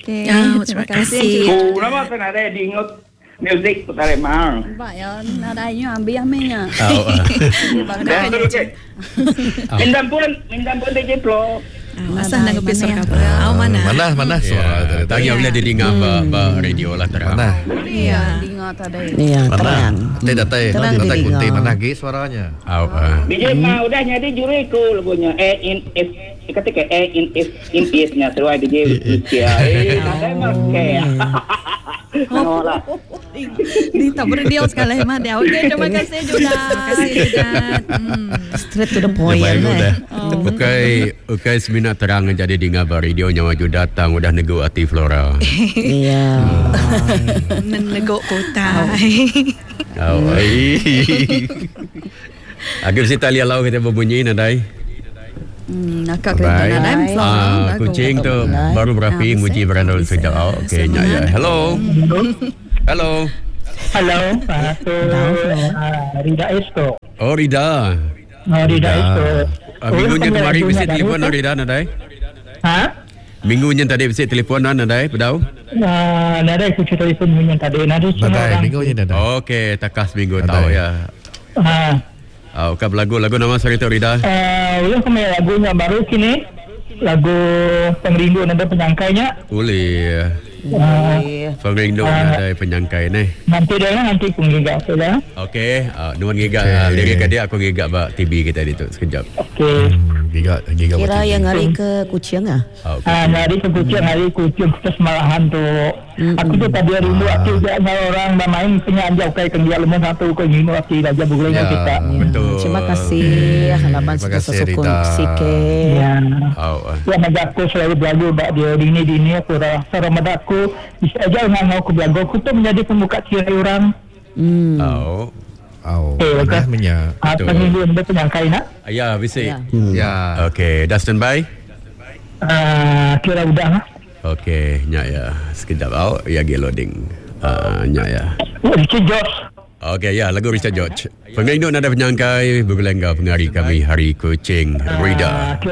Okey. Terima kasih. Nama saya ada di music tarik mahal. Baik ya, ada yang ambil amenya. Minta pun DJ Pro. Masa nak pergi suara apa? Mana suara Tanya bila dia dengar ba radio lah terang. mana Ya, dengar tadi. Ya, terang. tak Terang tak dia kunti dengar. mana lagi suaranya DJ mah udah jadi juriku lagunya in if ketika in if nya sesuai DJ ya. Ada mah kayak. Lah. Di tak berideal sekali mah dia. Okey, terima kasih juga. Terima kasih Judat. Straight to the point. Baik eh. dah. Ukai semina terang jadi dengar ba radio nyawa ju datang udah nego hati Flora. Iya. Meneguk kota. Agak si tali lau kita berbunyi nadai. Nakak kereta Baik. dalam Flora. Kucing tu baru berapi nguji berandal sejak okey ya. Hello. Hello. Halo, Rida Esto. Oh Rida. Rida Esto. Minggunya kemarin bisa telefon Rida nadai. Ha? Minggunya tadi bisa teleponan nadai pedau. Nadai aku cerita telefon yang tadi. Nadai semua Badai orang. minggu je dah Okey, takas minggu Badai. tahu ya. Kau lagu nama cerita Rida. Ulang kami lagunya baru kini. Lagu Pengrindu nada penyangkainya. Boleh. Pengrindu nadai penyangkai ni. Nanti pun gigak sudah. Okey, nuan gigak lirik dia aku gigak ba TV kita di tu sekejap. Okey. giga Kira yang hari ke Kuching ah. Hari kucing kita semalahan tu. Aku tu tadi rindu aku juga orang bermain penyanjau kayak kendia lemah satu kau rindu aku raja bulan kita. Betul. Terima kasih halaman Terima kasih, sukun Rita. sikit. Ya. Oh, Ya, aku selalu belagu bak dia dini aku rasa Ramadan aku bisa aja dengan aku belagu aku tu menjadi pembuka kiri orang. oh. Mana menya Apa ni dia benda penyangkai nak? Ya, bisa. Ya. ya Okey, dah standby? Kira udah lah. Okey, nyak ya. Sekejap ya loading. Nyak ya. Richard George. Okey, ya, lagu Richard George. Penginduk nada penyangkai bergelenggar pengari kami Hari Kucing Rida.